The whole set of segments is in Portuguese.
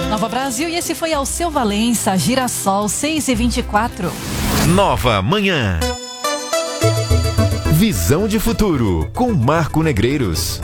Nova Brasil, e esse foi Alceu Valença, Girassol, 6h24. Nova Manhã. Visão de futuro com Marco Negreiros.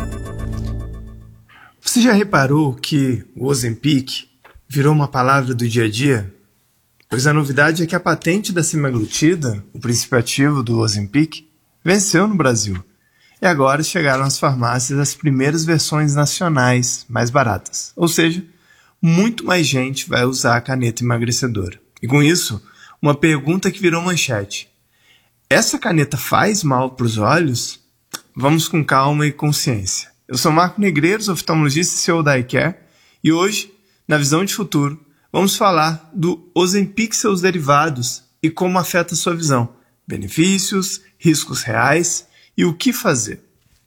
Você já reparou que o Ozempic virou uma palavra do dia a dia? Pois a novidade é que a patente da semaglutida, o princípio ativo do Ozempic, venceu no Brasil. E agora chegaram às farmácias as primeiras versões nacionais mais baratas. Ou seja, muito mais gente vai usar a caneta emagrecedora. E com isso, uma pergunta que virou manchete. Essa caneta faz mal para os olhos? Vamos com calma e consciência. Eu sou Marco Negreiros, oftalmologista e CEO da iCare, e hoje, na Visão de Futuro, vamos falar do Ozempic e seus derivados e como afeta a sua visão, benefícios, riscos reais e o que fazer.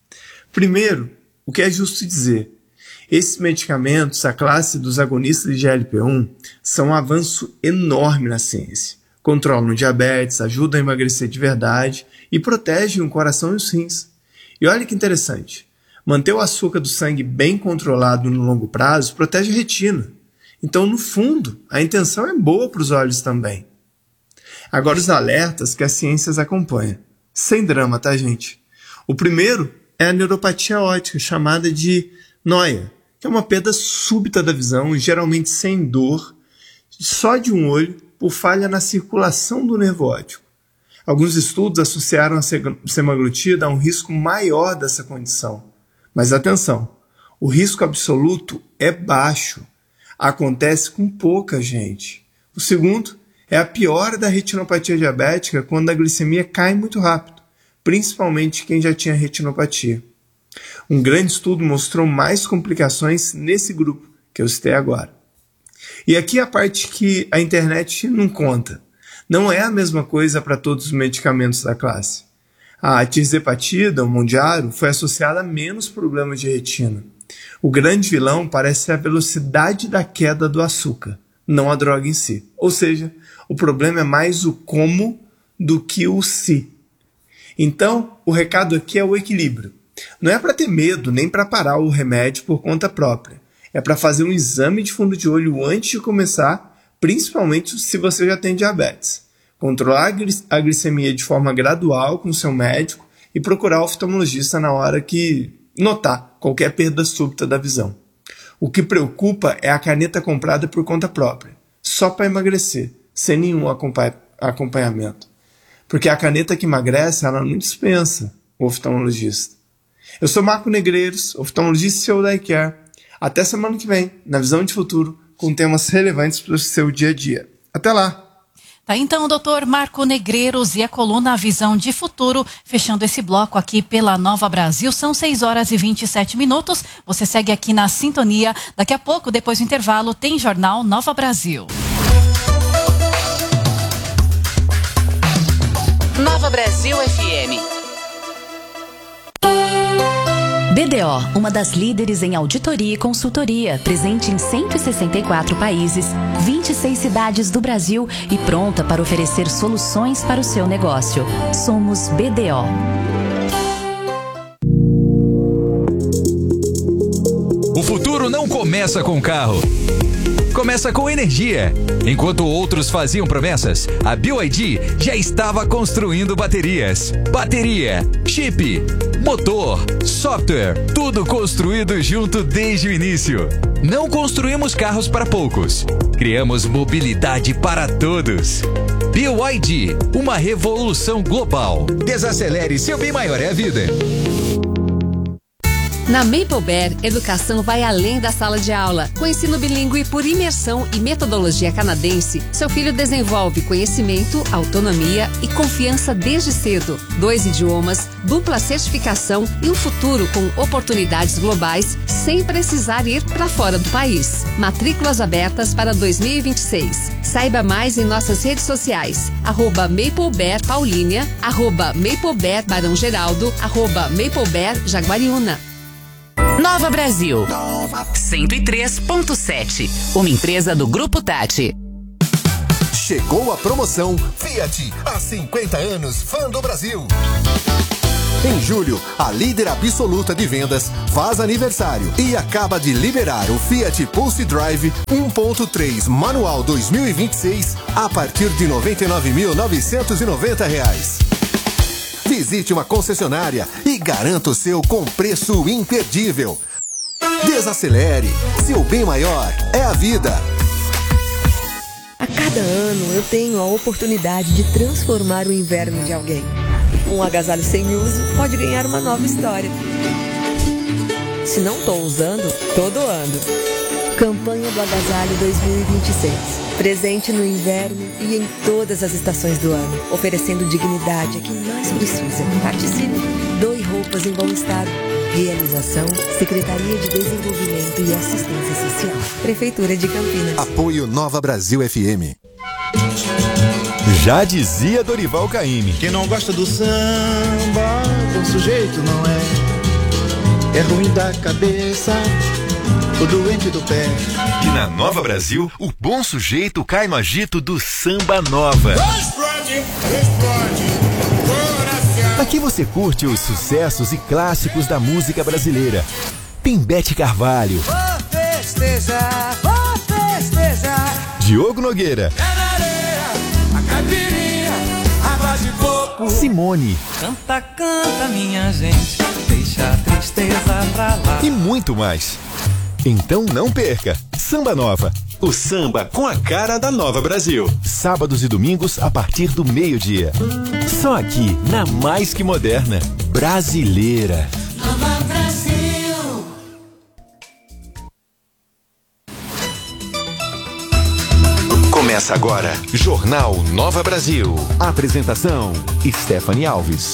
Primeiro, o que é justo dizer, esses medicamentos, a classe dos agonistas de GLP-1, são um avanço enorme na ciência. Controlam o diabetes, ajudam a emagrecer de verdade e protegem o coração e os rins. E olha que interessante, manter o açúcar do sangue bem controlado no longo prazo protege a retina. Então, no fundo, a intenção é boa para os olhos também. Agora os alertas que a ciência acompanha. Sem drama, tá, gente? O primeiro é a neuropatia óptica, chamada de noia, que é uma perda súbita da visão, geralmente sem dor, só de um olho, por falha na circulação do nervo óptico. Alguns estudos associaram a semaglutida a um risco maior dessa condição. Mas atenção, o risco absoluto é baixo. Acontece com pouca gente. O segundo é a piora da retinopatia diabética quando a glicemia cai muito rápido, principalmente quem já tinha retinopatia. Um grande estudo mostrou mais complicações nesse grupo que eu citei agora. E aqui a parte que a internet não conta. Não é a mesma coisa para todos os medicamentos da classe. A tirzepatida, o Mounjaro, foi associada a menos problemas de retina. O grande vilão parece ser a velocidade da queda do açúcar, não a droga em si. Ou seja, o problema é mais o como do que o se. Então, o recado aqui é o equilíbrio. Não é para ter medo, nem para parar o remédio por conta própria. É para fazer um exame de fundo de olho antes de começar, principalmente se você já tem diabetes. Controlar a glicemia de forma gradual com seu médico e procurar o oftalmologista na hora que notar qualquer perda súbita da visão. O que preocupa é a caneta comprada por conta própria, só para emagrecer, sem nenhum acompanhamento. Porque a caneta que emagrece, ela não dispensa o oftalmologista. Eu sou Marco Negreiros, oftalmologista e CEO da iCare. Até semana que vem, na Visão de Futuro, com temas relevantes para o seu dia a dia. Até lá! Tá, então, doutor Marco Negreiros e a coluna Visão de Futuro, fechando esse bloco aqui pela Nova Brasil. São 6h27. Você segue aqui na sintonia. Daqui a pouco, depois do intervalo, tem Jornal Nova Brasil. Nova Brasil FM. BDO, uma das líderes em auditoria e consultoria, presente em 164 países, 26 cidades do Brasil e pronta para oferecer soluções para o seu negócio. Somos BDO. O futuro não começa com carro. Começa com energia. Enquanto outros faziam promessas, a BYD já estava construindo baterias. Bateria, chip, motor, software, tudo construído junto desde o início. Não construímos carros para poucos. Criamos mobilidade para todos. BYD, uma revolução global. Desacelere, seu bem maior é a vida. Na Maple Bear, educação vai além da sala de aula. Com ensino bilíngue por imersão e metodologia canadense, seu filho desenvolve conhecimento, autonomia e confiança desde cedo. 2 idiomas, dupla certificação e um futuro com oportunidades globais sem precisar ir para fora do país. Matrículas abertas para 2026. Saiba mais em nossas redes sociais. @MapleBear Paulínia, @MapleBear Barão Geraldo, @MapleBear Jaguariúna. Nova Brasil 103.7, uma empresa do Grupo Tati. Chegou a promoção Fiat, há 50 anos, fã do Brasil. Em julho, a líder absoluta de vendas faz aniversário e acaba de liberar o Fiat Pulse Drive 1.3 manual 2026 a partir de R$ 99.990. Visite uma concessionária e garanta o seu com preço imperdível. Desacelere, seu bem maior é a vida. A cada ano eu tenho a oportunidade de transformar o inverno de alguém. Um agasalho sem uso pode ganhar uma nova história. Se não estou usando, estou doando. Campanha do Agasalho 2026. Presente no inverno e em todas as estações do ano. Oferecendo dignidade a quem mais precisa. Participe. Doe roupas em bom estado. Realização, Secretaria de Desenvolvimento e Assistência Social. Prefeitura de Campinas. Apoio Nova Brasil FM. Já dizia Dorival Caymmi. Quem não gosta do samba, bom sujeito não é. É ruim da cabeça, o doente do pé. E na Nova Brasil, o bom sujeito cai no agito do Samba Nova. Explode, coração. Aqui você curte os sucessos e clássicos da música brasileira. Tem Bete Carvalho. Vou festejar, vou festejar. Diogo Nogueira. É na areia, a caipirinha, água de coco. Simone. Canta, canta, minha gente, deixa a tristeza pra lá. E muito mais. Então não perca. Samba Nova. O samba com a cara da Nova Brasil. Sábados e domingos a partir do meio-dia. Só aqui, na Mais Que Moderna. Brasileira. Nova Brasil. Começa agora, Jornal Nova Brasil. Apresentação, Stephanie Alves.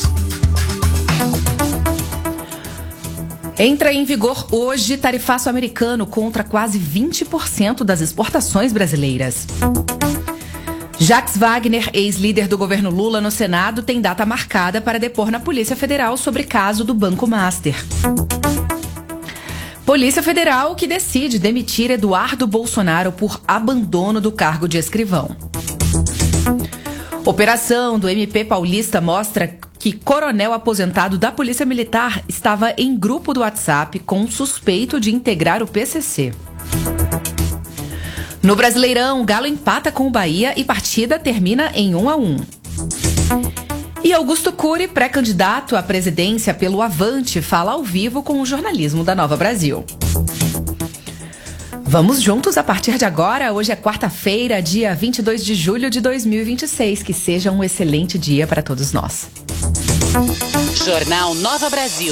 Entra em vigor hoje tarifaço americano contra quase 20% das exportações brasileiras. Jacques Wagner, ex-líder do governo Lula no Senado, tem data marcada para depor na Polícia Federal sobre caso do Banco Master. Polícia Federal que decide demitir Eduardo Bolsonaro por abandono do cargo de escrivão. Operação do MP paulista mostra que coronel aposentado da Polícia Militar estava em grupo do WhatsApp com um suspeito de integrar o PCC. No Brasileirão, o Galo empata com o Bahia e partida termina em 1-1. E Augusto Cury, pré-candidato à presidência pelo Avante, fala ao vivo com o jornalismo da Nova Brasil. Vamos juntos a partir de agora. Hoje é quarta-feira, dia 22 de julho de 2026. Que seja um excelente dia para todos nós. Jornal Nova Brasil.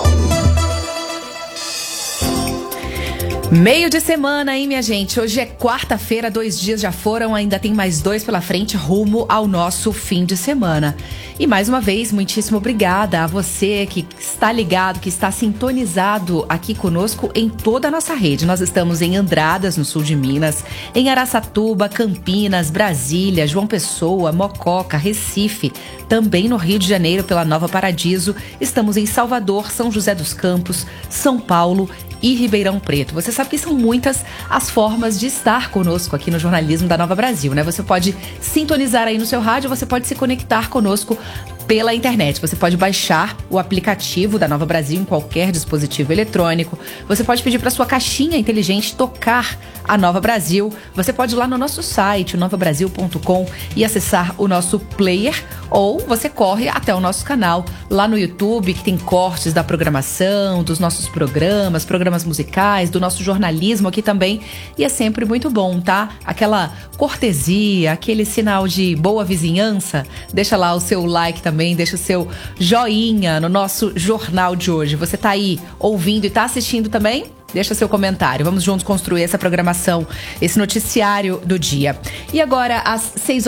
Meio de semana, hein, minha gente? Hoje é quarta-feira, 2 dias já foram, ainda tem mais 2 pela frente, rumo ao nosso fim de semana. E mais uma vez, muitíssimo obrigada a você que está ligado, que está sintonizado aqui conosco em toda a nossa rede. Nós estamos em Andradas, no sul de Minas, em Araçatuba, Campinas, Brasília, João Pessoa, Mococa, Recife, também no Rio de Janeiro pela Nova Paradiso. Estamos em Salvador, São José dos Campos, São Paulo e Ribeirão Preto. Você sabe que são muitas as formas de estar conosco aqui no jornalismo da Nova Brasil, né? Você pode sintonizar aí no seu rádio, você pode se conectar conosco pela internet. Você pode baixar o aplicativo da Nova Brasil em qualquer dispositivo eletrônico. Você pode pedir para sua caixinha inteligente tocar a Nova Brasil. Você pode ir lá no nosso site, novabrasil.com, e acessar o nosso player, ou você corre até o nosso canal lá no YouTube, que tem cortes da programação, dos nossos programas musicais, do nosso jornalismo aqui também. E é sempre muito bom, tá? Aquela cortesia, aquele sinal de boa vizinhança. Deixa lá o seu like também, deixa o seu joinha no nosso jornal de hoje. Você tá aí ouvindo e tá assistindo também? Deixa seu comentário. Vamos juntos construir essa programação, esse noticiário do dia. E agora, às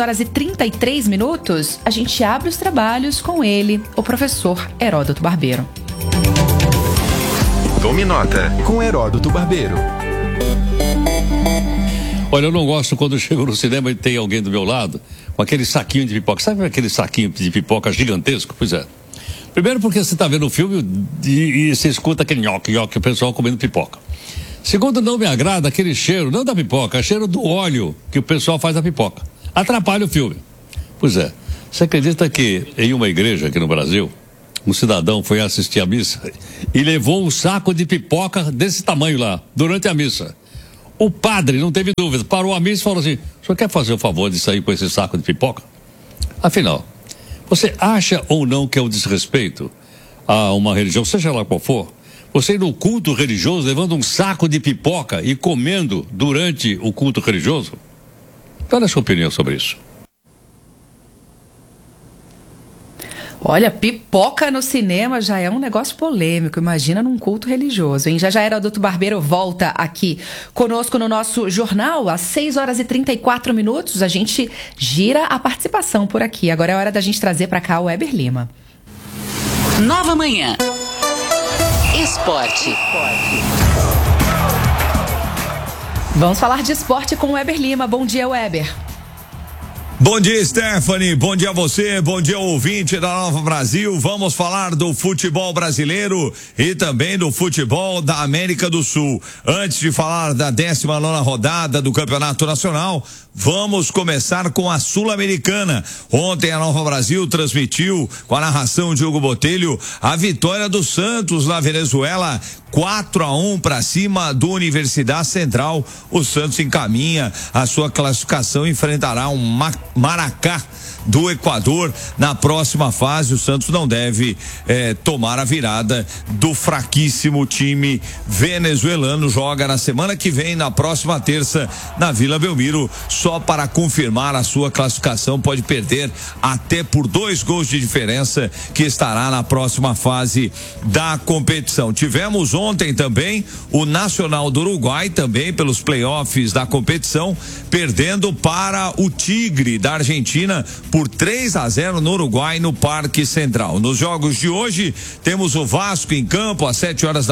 6h33, a gente abre os trabalhos com ele, o professor Heródoto Barbeiro. Tome nota com Heródoto Barbeiro. Olha, eu não gosto quando eu chego no cinema e tem alguém do meu lado com aquele saquinho de pipoca. Sabe aquele saquinho de pipoca gigantesco? Pois é. Primeiro porque você está vendo o filme e você escuta aquele nhoque, o pessoal comendo pipoca. Segundo, não me agrada aquele cheiro, não da pipoca, cheiro do óleo que o pessoal faz da pipoca. Atrapalha o filme. Pois é. Você acredita que em uma igreja aqui no Brasil, um cidadão foi assistir a missa e levou um saco de pipoca desse tamanho lá, durante a missa. O padre, não teve dúvida, parou a missa e falou assim: o senhor quer fazer o favor de sair com esse saco de pipoca? Afinal, você acha ou não que é um desrespeito a uma religião, seja lá qual for, você ir no culto religioso levando um saco de pipoca e comendo durante o culto religioso? Qual é a sua opinião sobre isso? Olha, pipoca no cinema já é um negócio polêmico, imagina num culto religioso, hein? Já era o Adulto Barbeiro volta aqui conosco no nosso jornal, às 6h34, a gente gira a participação por aqui. Agora é hora da gente trazer para cá o Weber Lima. Nova Manhã. Esporte. Vamos falar de esporte com o Weber Lima. Bom dia, Weber. Bom dia, Stephanie, bom dia a você, bom dia ouvinte da Nova Brasil. Vamos falar do futebol brasileiro e também do futebol da América do Sul. Antes de falar da 19ª rodada do Campeonato Nacional, vamos começar com a Sul-Americana. Ontem a Nova Brasil transmitiu, com a narração de Hugo Botelho, a vitória do Santos na Venezuela, 4-1 para cima do Universidade Central. O Santos encaminha a sua classificação e enfrentará um Maracá do Equador na próxima fase. O Santos não deve tomar a virada do fraquíssimo time venezuelano. Joga na semana que vem, na próxima terça, na Vila Belmiro, só para confirmar a sua classificação. Pode perder até por 2 gols de diferença, que estará na próxima fase da competição. Tivemos ontem também o Nacional do Uruguai, também pelos playoffs da competição, perdendo para o Tigre da Argentina por 3-0 no Uruguai, no Parque Central. Nos jogos de hoje, temos o Vasco em campo às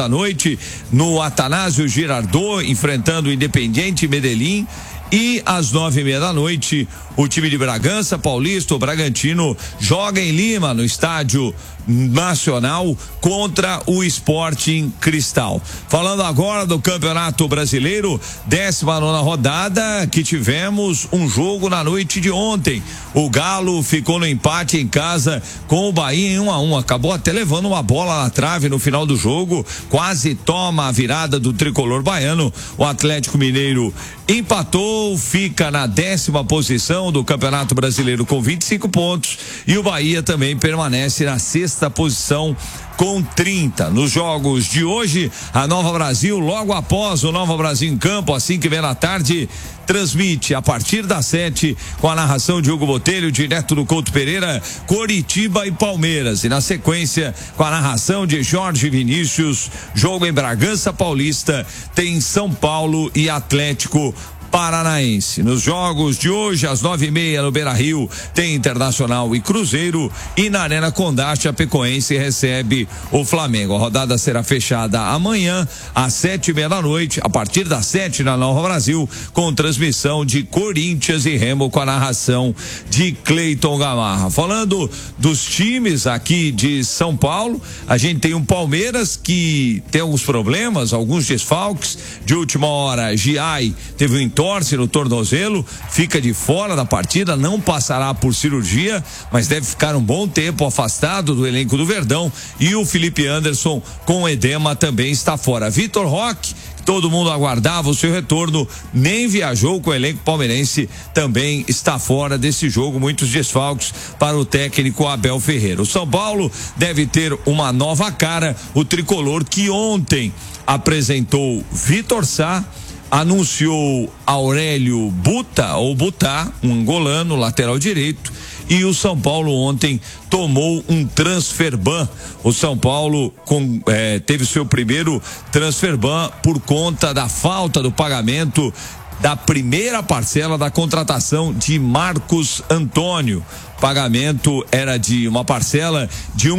7h, no Atanásio Girardot, enfrentando o Independiente Medellín. E às 9h30, o time de Bragança Paulista, o Bragantino, joga em Lima, no Estádio Nacional, contra o Sporting Cristal. Falando agora do Campeonato Brasileiro, 19ª rodada, que tivemos um jogo na noite de ontem. O Galo ficou no empate em casa com o Bahia em 1-1. Acabou até levando uma bola na trave no final do jogo, quase toma a virada do tricolor baiano. O Atlético Mineiro empatou, fica na 10ª posição do Campeonato Brasileiro com 25 pontos, e o Bahia também permanece na 6ª posição com 30. Nos jogos de hoje, a Nova Brasil, logo após o Nova Brasil em campo, às 5h30 da tarde, transmite a partir das 7, com a narração de Hugo Botelho, direto do Couto Pereira, Coritiba e Palmeiras. E na sequência, com a narração de Jorge Vinícius, jogo em Bragança Paulista, tem São Paulo e Atlético Paranaense. Nos jogos de hoje, às 9h30 no Beira-Rio, tem Internacional e Cruzeiro, e na Arena Condá, Chapecoense recebe o Flamengo. A rodada será fechada amanhã às 7h30, a partir das 7 na Nova Brasil, com transmissão de Corinthians e Remo, com a narração de Cleiton Gamarra. Falando dos times aqui de São Paulo, a gente tem um Palmeiras que tem alguns problemas, alguns desfalques. De última hora, Giai teve um entorse no tornozelo, fica de fora da partida, não passará por cirurgia, mas deve ficar um bom tempo afastado do elenco do Verdão. E o Felipe Anderson, com edema, também está fora. Vitor Roque, todo mundo aguardava o seu retorno, nem viajou com o elenco palmeirense, também está fora desse jogo. Muitos desfalques para o técnico Abel Ferreira. O São Paulo deve ter uma nova cara, o tricolor, que ontem apresentou Vitor Sá, anunciou Aurélio Buta, um angolano, lateral direito, e o São Paulo ontem tomou um transfer ban. O São Paulo teve seu primeiro transfer ban por conta da falta do pagamento da primeira parcela da contratação de Marcos Antônio. O pagamento era de uma parcela de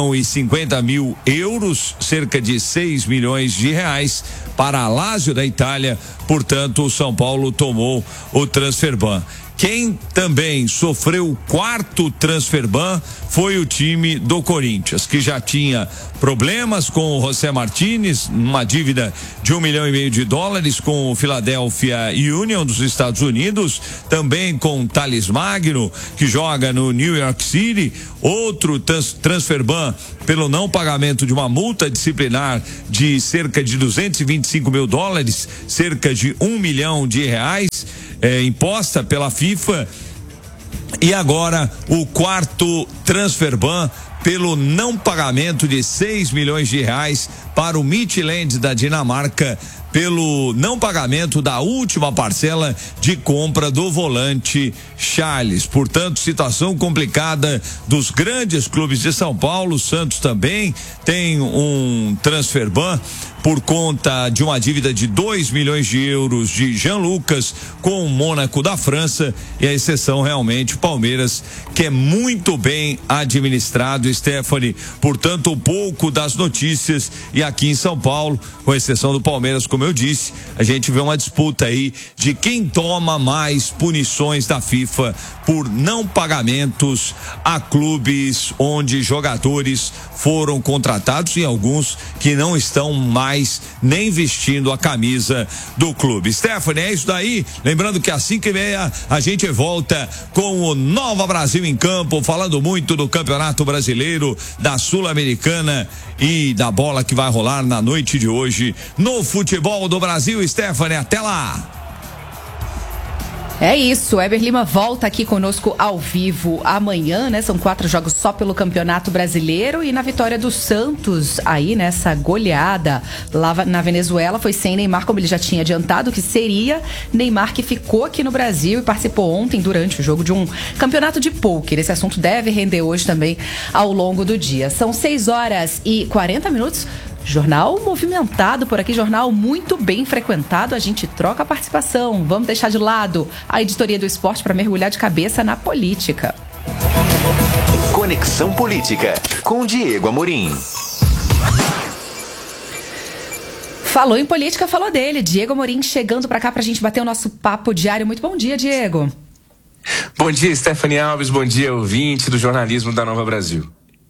1.050.000 euros, cerca de 6 milhões de reais, para a Lazio da Itália. Portanto, o São Paulo tomou o transfer ban. quem também sofreu o 4º transfer ban foi o time do Corinthians, que já tinha problemas com o José Martínez, uma dívida de $1,5 milhão com o Philadelphia Union dos Estados Unidos, também com o Thales Magno, que joga no New York City, outro transfer ban pelo não pagamento de uma multa disciplinar de cerca de $225 mil, cerca de R$1 milhão, imposta pela FIFA. E agora o 4º transfer ban pelo não pagamento de R$6 milhões para o Midtjylland da Dinamarca, pelo não pagamento da última parcela de compra do volante Charles. Portanto, situação complicada dos grandes clubes de São Paulo. O Santos também tem um transfer ban por conta de uma dívida de €2 milhões de Jean Lucas com o Mônaco da França, e a exceção realmente o Palmeiras, que é muito bem administrado, Stephanie. Portanto, um pouco das notícias, e aqui em São Paulo, com exceção do Palmeiras, como eu disse, a gente vê uma disputa aí de quem toma mais punições da FIFA por não pagamentos a clubes onde jogadores foram contratados e alguns que não estão mais nem vestindo a camisa do clube. Stephanie, é isso daí. Lembrando que às 5h30 a gente volta com o Nova Brasil em Campo, falando muito do Campeonato Brasileiro, da Sul-Americana e da bola que vai rolar na noite de hoje no futebol do Brasil. Stephanie, até lá! É isso, Weber Lima volta aqui conosco ao vivo amanhã, né? São 4 jogos só pelo Campeonato Brasileiro, e na vitória do Santos aí nessa goleada lá na Venezuela foi sem Neymar, como ele já tinha adiantado que seria. Neymar, que ficou aqui no Brasil e participou ontem durante o jogo de um campeonato de pôquer. Esse assunto deve render hoje também ao longo do dia. São 6h40. Jornal movimentado por aqui, jornal muito bem frequentado. A gente troca a participação. Vamos deixar de lado a editoria do esporte para mergulhar de cabeça na política. Conexão Política, com Diego Amorim. Falou em política, falou dele. Diego Amorim chegando para cá para a gente bater o nosso papo diário. Muito bom dia, Diego. Bom dia, Stephanie Alves. Bom dia, ouvinte do jornalismo da Nova Brasil.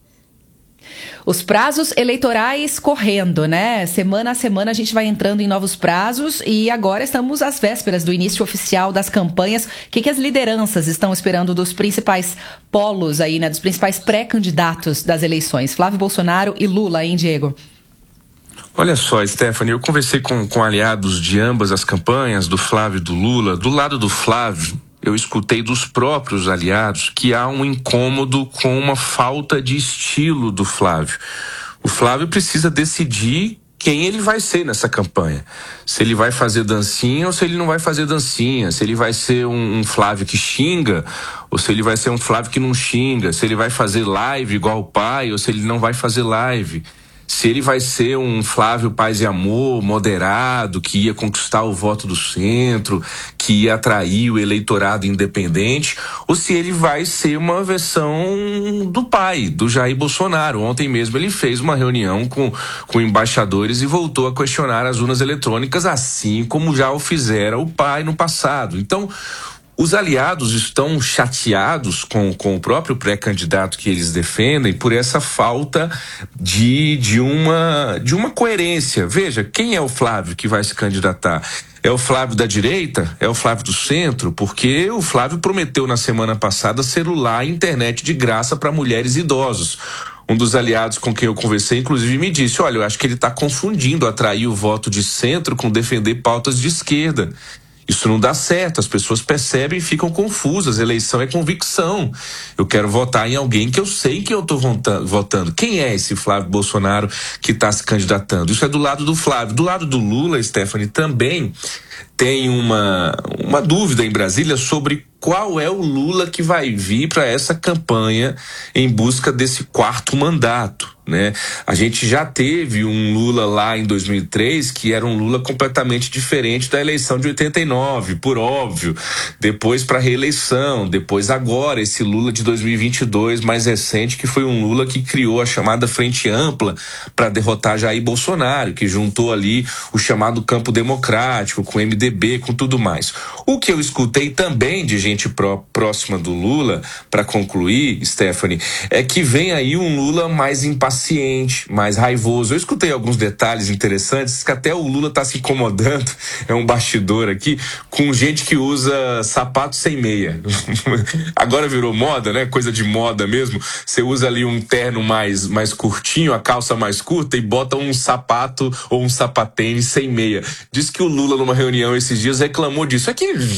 Os prazos eleitorais correndo, né? Semana a semana a gente vai entrando em novos prazos, e agora estamos às vésperas do início oficial das campanhas. O que as lideranças estão esperando dos principais polos aí, né? Dos principais pré-candidatos das eleições? Flávio Bolsonaro e Lula, hein, Diego? Olha só, Stephanie, eu conversei com aliados de ambas as campanhas, do Flávio e do Lula. Do lado do Flávio, eu escutei dos próprios aliados que há um incômodo com uma falta de estilo do Flávio. O Flávio precisa decidir quem ele vai ser nessa campanha. Se ele vai fazer dancinha ou se ele não vai fazer dancinha. Se ele vai ser um Flávio que xinga ou se ele vai ser um Flávio que não xinga. Se ele vai fazer live igual o pai ou se ele não vai fazer live. Se ele vai ser um Flávio Paz e Amor, moderado, que ia conquistar o voto do centro, que ia atrair o eleitorado independente, ou se ele vai ser uma versão do pai, do Jair Bolsonaro. Ontem mesmo ele fez uma reunião com embaixadores e voltou a questionar as urnas eletrônicas, assim como já o fizera o pai no passado. Então, os aliados estão chateados com o próprio pré-candidato que eles defendem por essa falta de uma coerência. Veja, quem é o Flávio que vai se candidatar? É o Flávio da direita? É o Flávio do centro? Porque o Flávio prometeu na semana passada celular e internet de graça para mulheres e idosos. Um dos aliados com quem eu conversei, inclusive, me disse: olha, eu acho que ele está confundindo atrair o voto de centro com defender pautas de esquerda. Isso não dá certo, as pessoas percebem e ficam confusas. Eleição é convicção. Eu quero votar em alguém que eu sei que eu estou votando. Quem é esse Flávio Bolsonaro que está se candidatando? Isso é do lado do Flávio. Do lado do Lula, Stephanie, também tem uma dúvida em Brasília sobre qual é o Lula que vai vir para essa campanha em busca desse 4º mandato, né? A gente já teve um Lula lá em 2003 que era um Lula completamente diferente da eleição de 89, por óbvio. Depois para reeleição, depois agora esse Lula de 2022 mais recente, que foi um Lula que criou a chamada Frente Ampla para derrotar Jair Bolsonaro, que juntou ali o chamado campo democrático com MDB, com tudo mais. O que eu escutei também de gente próxima do Lula, para concluir, Stephanie, é que vem aí um Lula mais impaciente, mais raivoso. Eu escutei alguns detalhes interessantes, que até o Lula está se incomodando, é um bastidor aqui, com gente que usa sapato sem meia. Agora virou moda, né? Coisa de moda mesmo. Você usa ali um terno mais curtinho, a calça mais curta e bota um sapato ou um sapatênis sem meia. Diz que o Lula, numa reunião esses dias, reclamou disso. É que